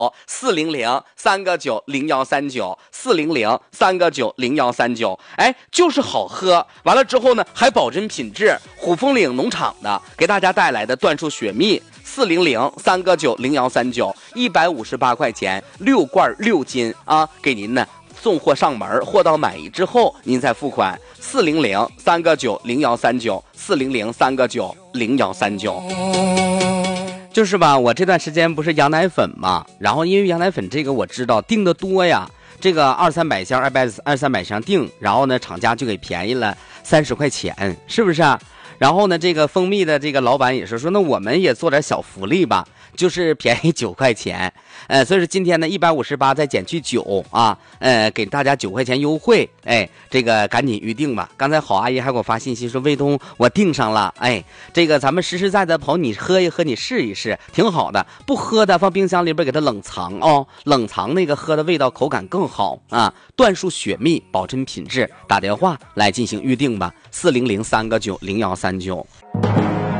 400-3个9-0139，400-3个9-0139，哎，就是好喝。完了之后呢，还保真品质，虎风岭农场的给大家带来的椴树雪蜜，400-3个9-0139，158块钱，6罐6斤啊，给您呢送货上门，货到满意之后您再付款。400-3个9-0139，400-3个9-0139。就是吧，我这段时间不是羊奶粉嘛，然后因为羊奶粉这个我知道订的多呀，这个200-300箱200-300箱订，然后呢厂家就给便宜了30块钱，是不是啊？然后呢这个蜂蜜的这个老板也是说，那我们也做点小福利吧，就是便宜9块钱，所以说今天呢158再减去9啊，给大家9块钱优惠，哎，这个赶紧预定吧。刚才好阿姨还给我发信息说，卫东我订上了，哎，这个咱们实实在在跑，你喝一喝，你试一试，挺好的。不喝的放冰箱里边给它冷藏哦，冷藏那个喝的味道口感更好啊。椴树雪蜜保真品质，打电话来进行预定吧，400-3个9-0139。